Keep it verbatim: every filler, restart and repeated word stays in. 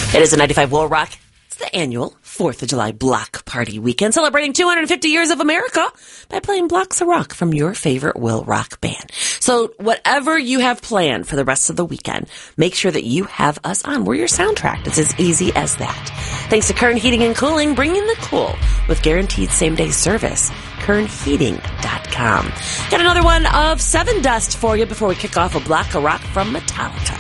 It is a ninety-five Will Rock. It's the annual fourth of July Block Party weekend, celebrating two hundred fifty years of America by playing blocks of rock from your favorite Will Rock band. So whatever you have planned for the rest of the weekend, make sure that you have us on. We're your soundtrack. It's as easy as that. Thanks to Kern Heating and Cooling, bringing the cool with guaranteed same-day service. Kern Heating dot com. Got another one of Seven Dust for you before we kick off a block of rock from Metallica.